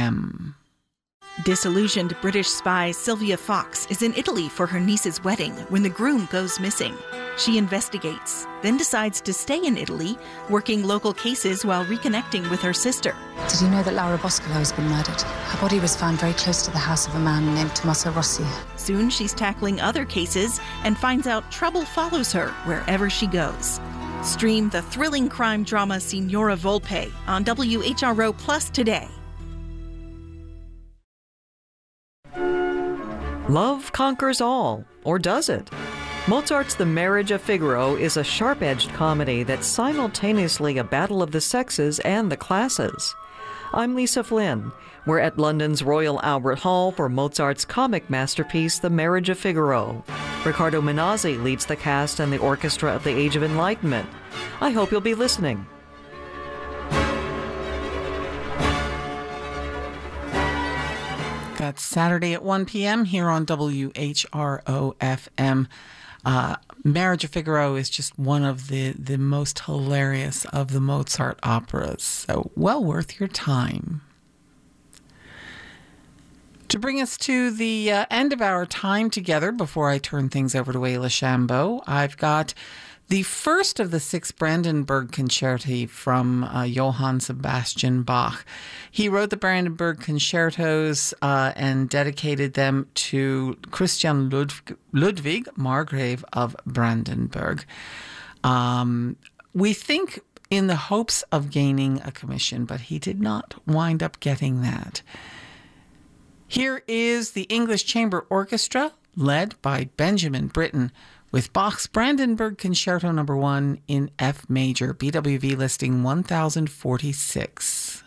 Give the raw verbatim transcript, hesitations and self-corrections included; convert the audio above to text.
m. Disillusioned British spy Sylvia Fox is in Italy for her niece's wedding when the groom goes missing. She investigates, then decides to stay in Italy, working local cases while reconnecting with her sister. Did you know that Laura Boscolo has been murdered? Her body was found very close to the house of a man named Tommaso Rossi. Soon she's tackling other cases and finds out trouble follows her wherever she goes. Stream the thrilling crime drama Signora Volpe on W H R O Plus today. Love conquers all, or does it? Mozart's The Marriage of Figaro is a sharp-edged comedy that's simultaneously a battle of the sexes and the classes. I'm Lisa Flynn. We're at London's Royal Albert Hall for Mozart's comic masterpiece, The Marriage of Figaro. Riccardo Minazzi leads the cast and the orchestra of the Age of Enlightenment. I hope you'll be listening. That's Saturday at one p.m. here on W H R O F M. Uh, Marriage of Figaro is just one of the, the most hilarious of the Mozart operas, so well worth your time. To bring us to the uh, end of our time together, before I turn things over to Ayla Shambo, I've got the first of the six Brandenburg concerti from uh, Johann Sebastian Bach. He wrote the Brandenburg concertos uh, and dedicated them to Christian Ludwig, Ludwig Margrave of Brandenburg. Um, we think in the hopes of gaining a commission, but he did not wind up getting that. Here is the English Chamber Orchestra, led by Benjamin Britten, with Bach's Brandenburg Concerto Number One in F major, B W V listing one thousand forty-six.